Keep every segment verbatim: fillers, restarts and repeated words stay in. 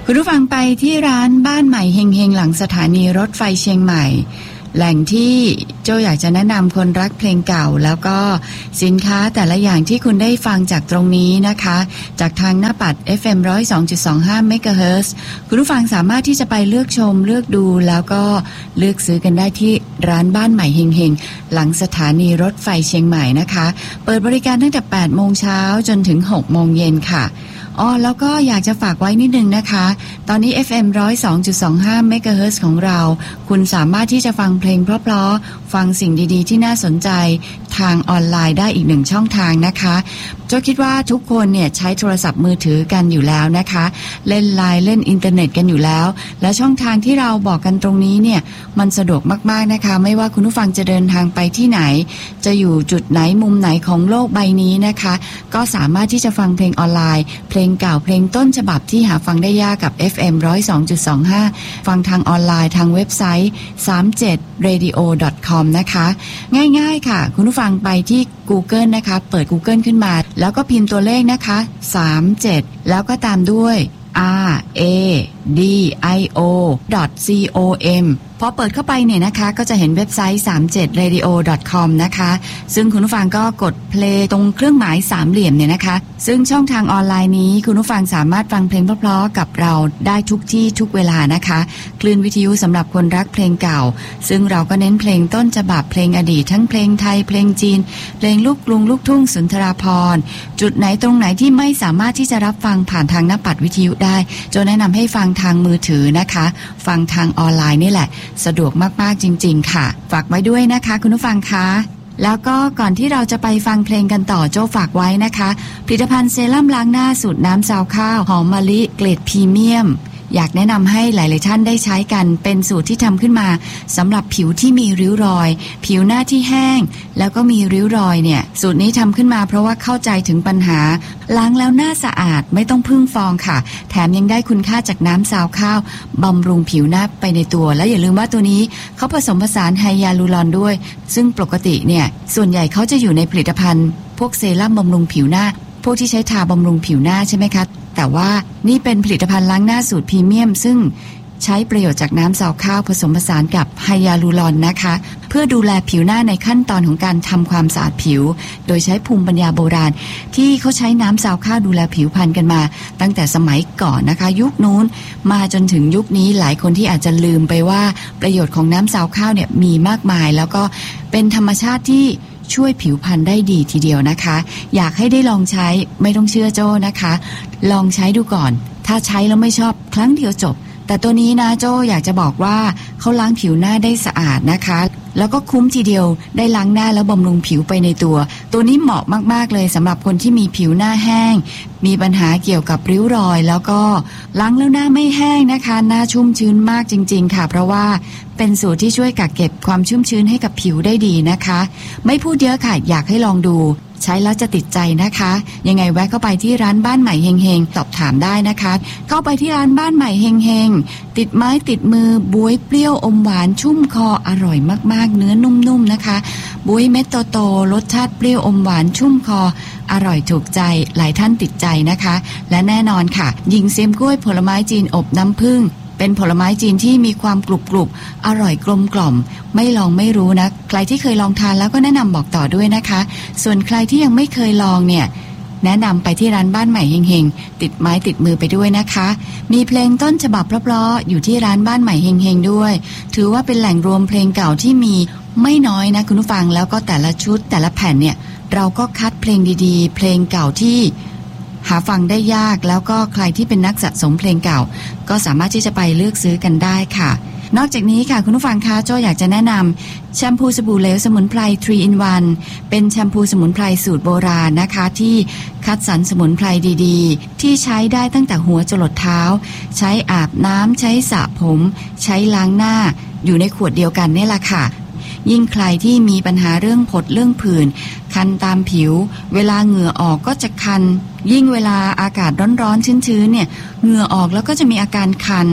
คุณผู้ฟังไปที่ร้านบ้านใหม่เฮงเฮงหลังสถานีรถไฟเชียงใหม่แหล่งที่โจอยากจะแนะนำคนรักเพลงเก่าแล้วก็สินค้าแต่ละอย่างที่คุณได้ฟังจากตรงนี้นะคะจากทางหน้าปัด เอฟ เอ็ม หนึ่งศูนย์สองจุดสองห้า เมกะเฮิรตซ์คุณผู้ฟังสามารถที่จะไปเลือกชมเลือกดูแล้วก็เลือกซื้อกันได้ที่ร้านบ้านใหม่เฮงเฮงหลังสถานีรถไฟเชียงใหม่นะคะเปิดบริการตั้งแต่ แปดโมงเช้าจนถึง หกโมงเย็นค่ะอ๋อแล้วก็อยากจะฝากไว้นิดนึงนะคะตอนนี้ เอฟ เอ็ม หนึ่งศูนย์สองจุดสองห้า เมกะเฮิรตซ์ของเราคุณสามารถที่จะฟังเพลงเพราะๆฟังสิ่งดีๆที่น่าสนใจทางออนไลน์ได้อีกหนึ่งช่องทางนะคะโจ้คิดว่าทุกคนเนี่ยใช้โทรศัพท์มือถือกันอยู่แล้วนะคะเล่นไลน์เล่นอินเทอร์เน็ตกันอยู่แล้วและช่องทางที่เราบอกกันตรงนี้เนี่ยมันสะดวกมากๆนะคะไม่ว่าคุณผู้ฟังจะเดินทางไปที่ไหนจะอยู่จุดไหนมุมไหนของโลกใบนี้นะคะก็สามารถที่จะฟังเพลงออนไลน์เพลงเก่าเพลงต้นฉบับที่หาฟังได้ยากกับ เอฟ เอ็ม หนึ่งศูนย์สองจุดสองห้า ฟังทางออนไลน์ทางเว็บไซต์ สามเจ็ด เรดิโอ ดอท คอม นะคะง่ายๆค่ะคุณผู้ฟังไปที่ Google นะคะเปิด Google ขึ้นมาแล้วก็พิมพ์ตัวเลขนะคะสามเจ็ดแล้วก็ตามด้วย R A D I O ดอท ซี โอ เอ็ม พอเปิดเข้าไปเนี่ยนะคะก็จะเห็นเว็บไซต์ สามเจ็ด เรดิโอ ดอท คอม นะคะซึ่งคุณผู้ฟังก็กดเพลย์ตรงเครื่องหมายสามเหลี่ยมเนี่ยนะคะซึ่งช่องทางออนไลน์นี้คุณผู้ฟังสามารถฟังเพลงเพราะๆกับเราได้ทุกที่ทุกเวลานะคะคลื่นวิทยุสำหรับคนรักเพลงเก่าซึ่งเราก็เน้นเพลงต้นฉบับเพลงอดีตทั้งเพลงไทยเพลงจีนเพลงลูกกรุงลูกทุ่งสุนทราภรณ์จุดไหนตรงไหนที่ไม่สามารถที่จะรับฟังผ่านทางหน้าปัดวิทยุได้โจแนะนำให้ฟังทางมือถือนะคะฟังทางออนไลน์นี่แหละสะดวกมากๆจริงๆค่ะฝากไว้ด้วยนะคะคุณผู้ฟังคะแล้วก็ก่อนที่เราจะไปฟังเพลงกันต่อโจ้ฝากไว้นะคะผลิตภัณฑ์เซรั่มล้างหน้าสูตรน้ำซาวข้าวหอมมะลิเกรดพรีเมียมอยากแนะนำให้หลายๆท่านได้ใช้กันเป็นสูตรที่ทำขึ้นมาสำหรับผิวที่มีริ้วรอยผิวหน้าที่แห้งแล้วก็มีริ้วรอยเนี่ยสูตรนี้ทำขึ้นมาเพราะว่าเข้าใจถึงปัญหาล้างแล้วหน้าสะอาดไม่ต้องพึ่งฟองค่ะแถมยังได้คุณค่าจากน้ำซาวข้าวบำรุงผิวหน้าไปในตัวและอย่าลืมว่าตัวนี้เขาผสมผสานไฮยาลูรอนด้วยซึ่งปกติเนี่ยส่วนใหญ่เขาจะอยู่ในผลิตภัณฑ์พวกเซรั่มบำรุงผิวหน้าพวกที่ใช้ทาบำรุงผิวหน้าใช่ไหมคะแต่ว่านี่เป็นผลิตภัณฑ์ล้างหน้าสูตรพรีเมียมซึ่งใช้ประโยชน์จากน้ำซาวข้าวผสมผสานกับไฮยาลูรอนนะคะเพื่อดูแลผิวหน้าในขั้นตอนของการทำความสะอาดผิวโดยใช้ภูมิปัญญาโบราณที่เขาใช้น้ำซาวข้าวดูแลผิวพรรณกันมาตั้งแต่สมัยก่อนนะคะยุคนู้นมาจนถึงยุคนี้หลายคนที่อาจจะลืมไปว่าประโยชน์ของน้ำซาวข้าวเนี่ยมีมากมายแล้วก็เป็นธรรมชาติที่ช่วยผิวพรรณได้ดีทีเดียวนะคะอยากให้ได้ลองใช้ไม่ต้องเชื่อโจ้นะคะลองใช้ดูก่อนถ้าใช้แล้วไม่ชอบครั้งเดียวจบแต่ตัวนี้นะโจ้อยากจะบอกว่าเขาล้างผิวหน้าได้สะอาดนะคะแล้วก็คุ้มทีเดียวได้ล้างหน้าแล้วบำรุงผิวไปในตัวตัวนี้เหมาะมากๆเลยสำหรับคนที่มีผิวหน้าแห้งมีปัญหาเกี่ยวกับริ้วรอยแล้วก็ล้างแล้วหน้าไม่แห้งนะคะหน้าชุ่มชื้นมากจริงๆค่ะเพราะว่าเป็นสูตรที่ช่วยกักเก็บความชุ่มชื้นให้กับผิวได้ดีนะคะไม่พูดเยอะค่ะอยากให้ลองดูใช้แล้วจะติดใจนะคะยังไงแวะเข้าไปที่ร้านบ้านใหม่เฮงเฮงสอบถามได้นะคะเข้าไปที่ร้านบ้านใหม่เฮงเฮงติดไม้ติดมือบ๊วยเปรี้ยวอมหวานชุ่มคออร่อยมากๆเนื้อนุ่มๆนะคะบ๊วยเม็ดโตๆรสชาติเปรี้ยวอมหวานชุ่มคออร่อยถูกใจหลายท่านติดใจนะคะและแน่นอนค่ะยิงเซียมกล้วยผลไม้จีนอบน้ำผึ้งเป็นผลไม้จีนที่มีความกรุบกรุบอร่อยกลมกล่อมไม่ลองไม่รู้นะใครที่เคยลองทานแล้วก็แนะนำบอกต่อด้วยนะคะส่วนใครที่ยังไม่เคยลองเนี่ยแนะนำไปที่ร้านบ้านใหม่เฮงๆติดไม้ติดมือไปด้วยนะคะมีเพลงต้นฉบับเพราะๆอยู่ที่ร้านบ้านใหม่เฮงๆด้วยถือว่าเป็นแหล่งรวมเพลงเก่าที่มีไม่น้อยนะคุณผู้ฟังแล้วก็แต่ละชุดแต่ละแผ่นเนี่ยเราก็คัดเพลงดีๆเพลงเก่าที่หาฟังได้ยากแล้วก็ใครที่เป็นนักสะสมเพลงเก่าก็สามารถที่จะไปเลือกซื้อกันได้ค่ะนอกจากนี้ค่ะคุณผู้ฟังคะโจ้อยากจะแนะนำแชมพูสบู่เหลวสมุนไพร ทรี อิน วัน เป็นแชมพูสมุนไพรสูตรโบราณนะคะที่คัดสรรสมุนไพรดีๆที่ใช้ได้ตั้งแต่หัวจรดเท้าใช้อาบน้ำใช้สระผมใช้ล้างหน้าอยู่ในขวดเดียวกันนี่แหละค่ะยิ่งใครที่มีปัญหาเรื่องผดเรื่องผื่นคันตามผิวเวลาเหงื่อออกก็จะคันยิ่งเวลาอากาศร้อนๆชื้นๆเนี่ยเหงื่อออกแล้วก็จะมีอาการคัน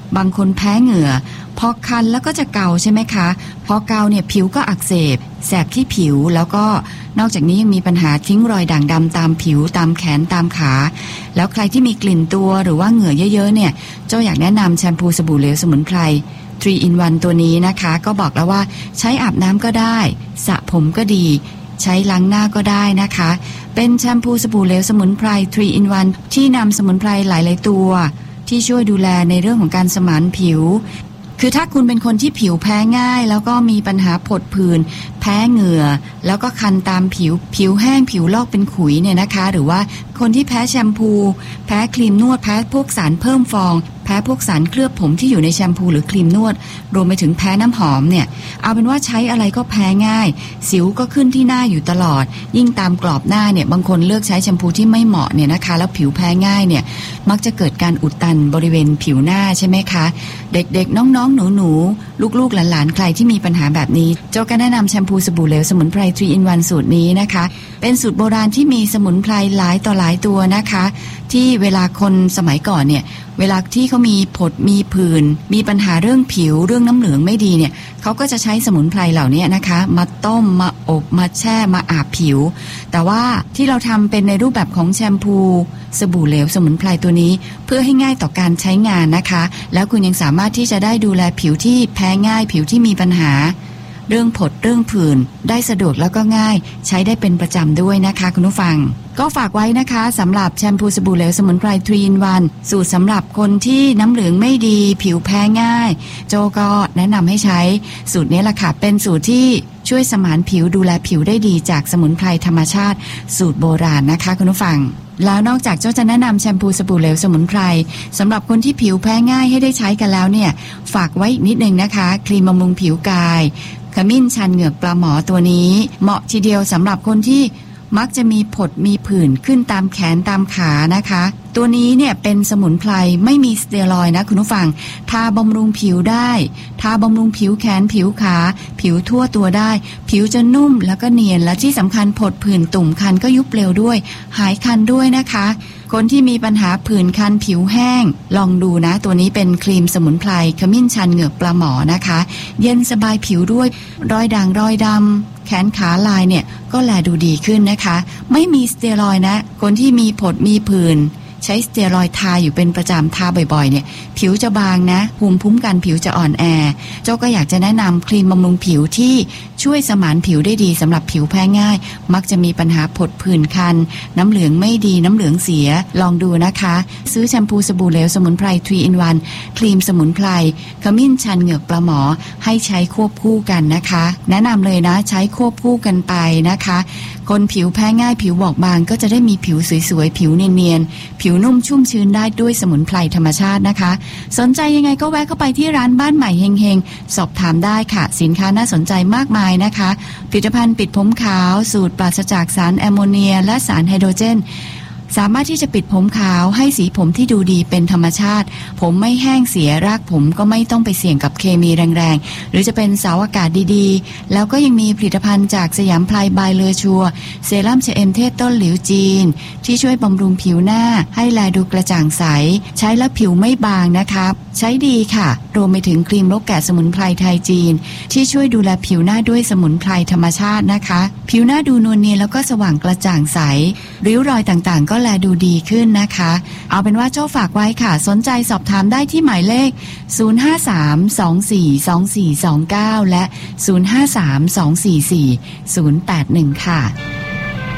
บางคนแพ้เหงื่อพอคันแล้วก็จะเกาใช่ไหมคะพอเกาเนี่ยผิวก็อักเสบแสบที่ผิวแล้วก็นอกจากนี้ยังมีปัญหาทิ้งรอยด่างดำตามผิวตามแขนตามขาแล้วใครที่มีกลิ่นตัวหรือว่าเหงื่อเยอะๆเนี่ยเจ้าอยากแนะนำแชมพูสบู่เหลวสมุนไพรทรี in วัน ตัวนี้นะคะก็บอกแล้วว่าใช้อาบน้ำก็ได้สระผมก็ดีใช้ล้างหน้าก็ได้นะคะเป็นแชมพูสบู่เหลวสมุนไพรทรี in วัน ที่นำสมุนไพรหลายๆตัวที่ช่วยดูแลในเรื่องของการสมานผิวคือถ้าคุณเป็นคนที่ผิวแพ้ง่ายแล้วก็มีปัญหาผดผื่นแพ้เหงื่อแล้วก็คันตามผิวผิวแห้งผิวลอกเป็นขุยเนี่ยนะคะหรือว่าคนที่แพ้แชมพูแพ้ครีมนวดแพ้พวกสารเพิ่มฟองแพ้พวกสารเคลือบผมที่อยู่ในแชมพูหรือครีมนวดรวมไปถึงแพ้น้ำหอมเนี่ยเอาเป็นว่าใช้อะไรก็แพ้ง่ายสิวก็ขึ้นที่หน้าอยู่ตลอดยิ่งตามกรอบหน้าเนี่ยบางคนเลือกใช้แชมพูที่ไม่เหมาะเนี่ยนะคะแล้วผิวแพ้ง่ายเนี่ยมักจะเกิดการอุดตันบริเวณผิวหน้าใช่ไหมคะเด็กๆน้องๆหนูๆลูกๆหลานๆใครที่มีปัญหาแบบนี้โจก็แนะนำแชมพูสบู่เหลวสมุนไพรทรี in วัน สูตรนี้นะคะเป็นสูตรโบราณที่มีสมุนไพรหลายต่อหลายตัวนะคะที่เวลาคนสมัยก่อนเนี่ยเวลาที่เขามีผดมีผื่นมีปัญหาเรื่องผิวเรื่องน้ำเหลืองไม่ดีเนี่ยเขาก็จะใช้สมุนไพรเหล่านี้นะคะมาต้มมาอบมาแช่มาอาบผิวแต่ว่าที่เราทำเป็นในรูปแบบของแชมพูสบู่เหลวสมุนไพรตัวนี้เพื่อให้ง่ายต่อการใช้งานนะคะแล้วคุณยังสามารถที่จะได้ดูแลผิวที่แพ้ง่ายผิวที่มีปัญหาเรื่องผดเรื่องผื่นได้สะดวกแล้วก็ง่ายใช้ได้เป็นประจำด้วยนะคะคุณผู้ฟังก็ฝากไว้นะคะสำหรับแชมพูสบู่เหลวสมุนไพรทรี in วัน สูตรสำหรับคนที่น้ำเหลืองไม่ดีผิวแพ้ง่ายโจก็แนะนำให้ใช้สูตรนี้แหละค่ะเป็นสูตรที่ช่วยสมานผิวดูแลผิวได้ดีจากสมุนไพรธรรมชาติสูตรโบราณนะคะคุณผู้ฟังแล้วนอกจากเจ้าจะแนะนำแชมพูสบู่เหลวสมุนไพรสำหรับคนที่ผิวแพ้ง่ายให้ได้ใช้กันแล้วเนี่ยฝากไว้อีกนิดนึงนะคะครีมบำรุงผิวกายขมิ้นชันเหงือกปลาหมอตัวนี้เหมาะทีเดียวสำหรับคนที่มักจะมีผดมีผื่นขึ้นตามแขนตามขานะคะตัวนี้เนี่ยเป็นสมุนไพรไม่มีสเตียรอยด์นะคุณผู้ฟังทาบำรุงผิวได้ทาบำรุงผิวแขนผิวขาผิวทั่วตัวได้ผิวจะนุ่มแล้วก็เนียนและที่สำคัญผดผื่นตุ่มคันก็ยุบเร็วด้วยหายคันด้วยนะคะคนที่มีปัญหาผื่นคันผิวแห้งลองดูนะตัวนี้เป็นครีมสมุนไพรขมิ้นชันเหงือกปลาหมอนะคะเย็นสบายผิวด้วยรอยด่างรอยดำแขนขาลายเนี่ยก็แลดูดีขึ้นนะคะไม่มีสเตียรอยด์นะคนที่มีผดมีผื่นใช้สเตียรอยด์ทาอยู่เป็นประจำทาบ่อยๆเนี่ยผิวจะบางนะภูมิคุ้มกันผิวจะอ่อนแอเจ้าก็อยากจะแนะนำครีมบำรุงผิวที่ช่วยสมานผิวได้ดีสำหรับผิวแพ้ง่ายมักจะมีปัญหาผดผื่นคันน้ำเหลืองไม่ดีน้ำเหลืองเสียลองดูนะคะซื้อแชมพูสบู่เหลวสมุนไพรทรี in วัน ครีมสมุนไพรขมิ้นชันเหงือกปลาหมอให้ใช้ควบคู่กันนะคะแนะนำเลยนะใช้ควบคู่กันไปนะคะคนผิวแพ้ง่ายผิวบอบบางก็จะได้มีผิวสวยๆผิวเนียนๆผิวนุ่มชุ่มชื้นได้ด้วยสมุนไพรธรรมชาตินะคะสนใจยังไงก็แวะเข้าไปที่ร้านบ้านใหม่เฮงๆสอบถามได้ค่ะสินค้าน่าสนใจมากมายนะคะผลิตภัณฑ์ปิดผมขาวสูตรปราศจากสารแอมโมเนียและสารไฮโดรเจนสามารถที่จะปิดผมขาวให้สีผมที่ดูดีเป็นธรรมชาติผมไม่แห้งเสียรากผมก็ไม่ต้องไปเสี่ยงกับเคมีแรงๆหรือจะเป็นเสาอากาศดีๆแล้วก็ยังมีผลิตภัณฑ์จากสยามไพรบายเลอชัวเซรั่มเชเอมเทศต้นหลิวจีนที่ช่วยบำรุงผิวหน้าให้แลดูกระจ่างใสใช้แล้วผิวไม่บางนะคะใช้ดีค่ะรวมไปถึงครีมลกแกะสมุนไพรไทยจีนที่ช่วยดูแลผิวหน้าด้วยสมุนไพรธรรมชาตินะคะผิวหน้าดูนวลเนียนแล้วก็สว่างกระจ่างใสริ้วรอยต่างๆก็แลดูดีขึ้นนะคะเอาเป็นว่าโจ้ฝากไว้ค่ะสนใจสอบถามได้ที่หมายเลขศูนย์ ห้า สาม สอง สี่ สอง สี่ สอง เก้าและศูนย์ ห้า สาม สอง สี่ สี่ ศูนย์ แปด หนึ่งค่ะ